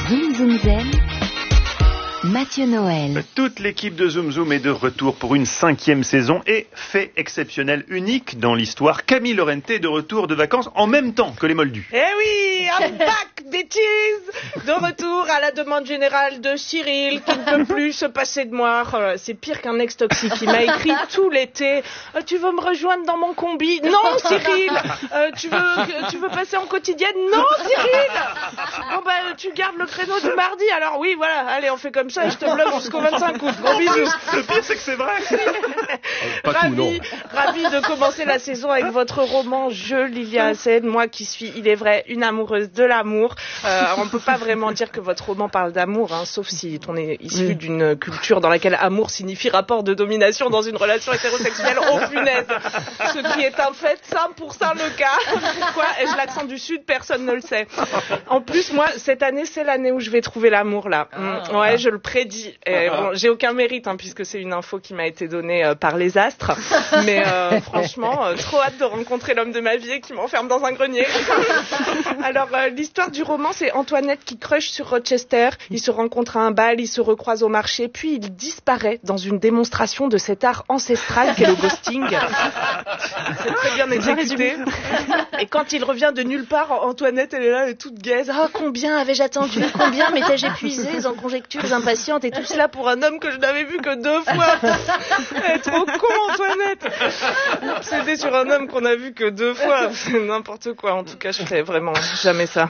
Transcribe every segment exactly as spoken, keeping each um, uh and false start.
Zoom Zoom Zen, Mathieu Noël. Toute l'équipe de Zoom Zoom est de retour pour une cinquième saison et fait exceptionnel, unique dans l'histoire. Camille Lorente est de retour de vacances en même temps que les Moldus. Eh oui, I'm back, bitches! De retour à la demande générale de Cyril, qui ne peut plus se passer de moi. C'est pire qu'un ex toxique. Il m'a écrit tout l'été. Euh, tu veux me rejoindre dans mon combi? Non, Cyril! Euh, tu veux, tu veux passer en quotidienne? Non, Cyril! Bon bah, tu gardes le créneau du mardi. Alors oui, voilà. Allez, on fait comme ça et je te bloque jusqu'au vingt-cinq août. Gros bisous. Le pire, c'est que c'est vrai. Pas ravi, tout, non. ravi de commencer la saison avec votre roman Je, Lilia Hassen, moi qui suis, il est vrai, une amoureuse de l'amour. Euh, on ne peut pas vraiment dire que votre roman parle d'amour, hein, sauf si on est issu oui. d'une culture dans laquelle amour signifie rapport de domination dans une relation hétérosexuelle. Oh punaise, ce qui est un fait cent pour cent le cas. Pourquoi ai-je l'accent du Sud? Personne ne le sait. En plus, moi, cette année, c'est l'année où je vais trouver l'amour, là. Ah. Ouais, je le prédis. Et bon, j'ai aucun mérite, hein, puisque c'est une info qui m'a été donnée euh, par les astres. Mais euh, franchement, euh, trop hâte de rencontrer l'homme de ma vie et qui m'enferme dans un grenier. Alors, euh, l'histoire du roman, c'est Antoinette qui crush sur Rochester. Ils se rencontrent à un bal, ils se recroisent au marché, puis il disparaît dans une démonstration de cet art ancestral qu'est le ghosting. C'est très bien exécuté. Et quand il revient de nulle part, Antoinette, elle est là, elle est toute gaze. Ah, combien avais-je attendu? Combien m'étais-je épuisée en conjectures impatientes et tout cela pour un homme que je n'avais vu que deux fois. Elle est trop con, Antoinette. Obsédée sur un homme qu'on a vu que deux fois. C'est n'importe quoi. En tout cas, je ferais vraiment jamais ça.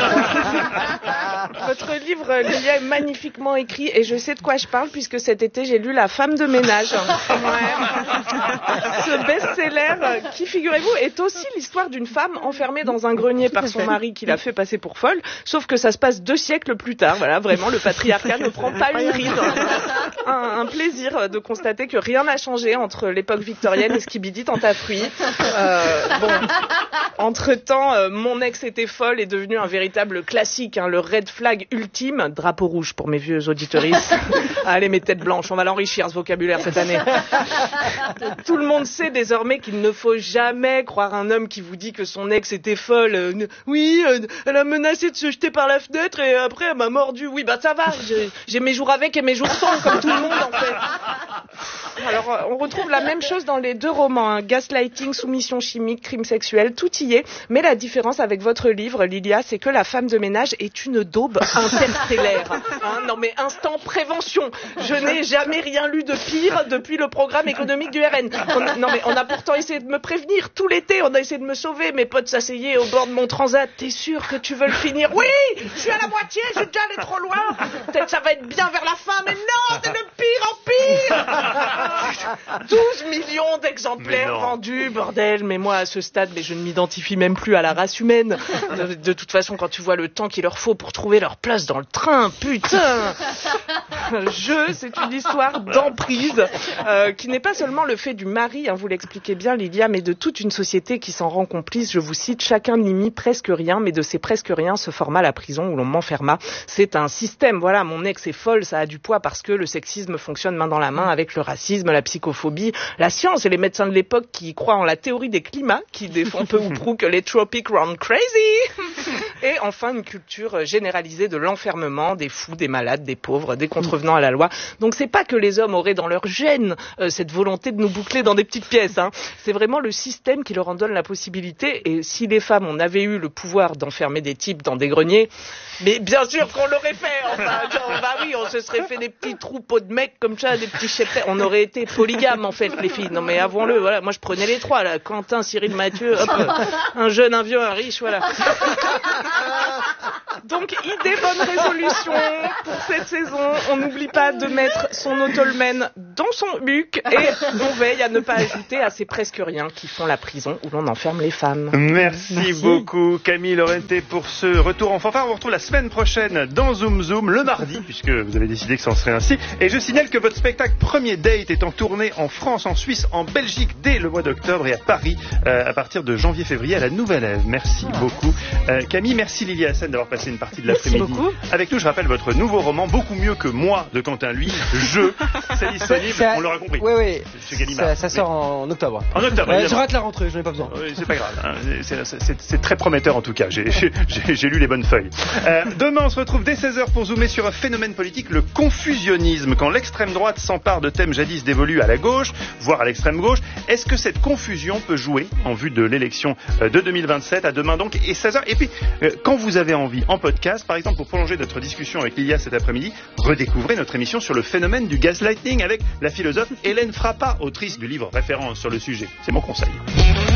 Votre livre, Lilia, est magnifiquement écrit et je sais de quoi je parle puisque cet été, j'ai lu La femme de ménage. Ouais. Ce best-seller qui, figurez-vous, est aussi l'histoire d'une femme enfermée dans un grenier par son mari qui l'a fait passer pour folle, sauf que ça se passe deux siècles plus tard. Voilà, vraiment, le patriarcat ne prend pas une ride. Un, un plaisir de constater que rien n'a changé entre l'époque victorienne et Skibidi Tentafruit. Euh, bon, entre-temps, euh, Mon ex était folle est devenu un véritable classique, hein, le red flag ultime, drapeau rouge pour mes vieux auditeuristes. Allez, mes têtes blanches, on va l'enrichir ce vocabulaire cette année. Tout le monde sait désormais qu'il ne faut jamais croire un homme qui vous dit que son ex était folle. Euh, oui, euh, elle a menacé de se jeter par la fenêtre et après elle m'a mordu. Oui, bah ça va, j'ai, j'ai mes jours avec et mes jours sans, comme tout le monde en fait. Alors, on retrouve la même chose dans les deux romans, hein. Gaslighting, soumission chimique, crime sexuel, tout y est. Mais la différence avec votre livre, Lilia, c'est que la femme de ménage est une daube interstellaire. Hein, non mais instant prévention. Je n'ai jamais rien lu de pire depuis le programme économique du R N. On a, non mais on a pourtant essayé de me prévenir tout l'été. On a essayé de me sauver. Mes potes s'asseyaient au bord de mon transat. T'es sûr que tu veux le finir? Oui, je suis à la moitié. Je suis déjà allé trop loin. Peut-être ça va être bien vers la fin, mais non, c'est le pire en pire. douze millions d'exemplaires vendus, bordel. Mais moi, à ce stade, mais je ne m'identifie même plus à la race humaine. De, de toute façon, quand tu vois le temps qu'il leur faut pour trouver leur place dans le train, putain. Je, c'est une histoire d'emprise euh, qui n'est pas seulement le fait du mari, hein, vous l'expliquez bien, Lilia, mais de toute une société qui s'en rend complice. Je vous cite, chacun n'y mit presque rien, mais de ces presque rien se forma la prison où l'on m'enferma. C'est un système, voilà, mon ex est folle, ça a du poids parce que le sexisme fonctionne main dans la main avec le racisme, la psychophobie, la science et les médecins de l'époque qui croient en la théorie des climats, qui défend peu ou prou que les tropiques run crazy. Et enfin, une culture généralisée de l'enfermement, des fous, des malades, des pauvres, des contrevenants à la loi. Donc c'est pas que les hommes auraient dans leur gène euh, cette volonté de nous boucler dans des petites pièces, hein. C'est vraiment le système qui leur en donne la possibilité. Et si les femmes, on avait eu le pouvoir d'enfermer des types dans des greniers, mais bien sûr qu'on l'aurait fait. Enfin, genre, bah oui, on se serait fait des petits troupeaux de mecs comme ça, des petits cheptels. On aurait été polygames en fait, les filles. Non mais avouons-le, voilà. Moi je prenais les trois là, Quentin, Cyril, Mathieu, hop, un jeune, un vieux, un riche, voilà. Donc, idée, bonne résolution pour cette saison. On n'oublie pas de mettre son autolmen dans son huc et on veille à ne pas ajouter à ces presque rien qui font la prison où l'on enferme les femmes. Merci, Merci. beaucoup Camille Lorente pour ce retour en fanfare. On vous retrouve la semaine prochaine dans Zoom Zoom le mardi puisque vous avez décidé que ça en serait ainsi. Et je signale que votre spectacle Premier Date est en tournée en France, en Suisse, en Belgique dès le mois d'octobre et à Paris euh, à partir de janvier-février à la Nouvelle Ève. Merci beaucoup euh, Camille. Merci Lilia Hassen d'avoir passé une partie de l'après-midi avec nous. Je rappelle votre nouveau roman, beaucoup mieux que Moi de Quentin Lui, Je. C'est l'histoire disponible, ça, on l'aura compris. Oui, oui. Chez Gallimard. Ça, ça sort en, en octobre. En octobre, euh, évidemment. Je rate la rentrée, je n'en ai pas besoin. Oui, c'est pas grave. Hein. C'est, c'est, c'est très prometteur en tout cas. J'ai, j'ai, j'ai lu les bonnes feuilles. Euh, demain, on se retrouve dès seize heures pour zoomer sur un phénomène politique, le confusionnisme. Quand l'extrême droite s'empare de thèmes jadis dévolus à la gauche, voire à l'extrême gauche, est-ce que cette confusion peut jouer en vue de l'élection de deux mille vingt-sept? À demain donc, et seize heures. Et puis, euh, quand vous avez envie, en podcast, par exemple, pour prolonger notre discussion avec Lilia cet après-midi, redécouvrez notre émission sur le phénomène du gaslighting avec la philosophe Hélène Frappa, autrice du livre référence sur le sujet. C'est mon conseil.